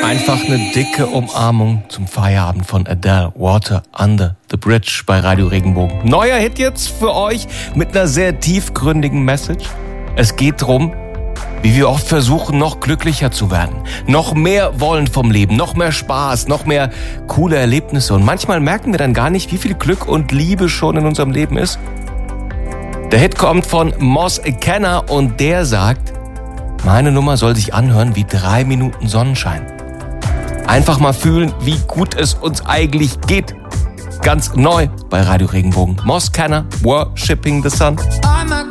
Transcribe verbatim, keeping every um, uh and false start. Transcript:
Einfach eine dicke Umarmung zum Feierabend von Adele, Water Under the Bridge bei Radio Regenbogen. Neuer Hit jetzt für euch mit einer sehr tiefgründigen Message. Es geht darum, wie wir oft versuchen, noch glücklicher zu werden, noch mehr wollen vom Leben, noch mehr Spaß, noch mehr coole Erlebnisse. Und manchmal merken wir dann gar nicht, wie viel Glück und Liebe schon in unserem Leben ist. Der Hit kommt von Moss Kenner und der sagt, meine Nummer soll sich anhören wie drei Minuten Sonnenschein. Einfach mal fühlen, wie gut es uns eigentlich geht. Ganz neu bei Radio Regenbogen. Moss Kenner, Worshipping the Sun.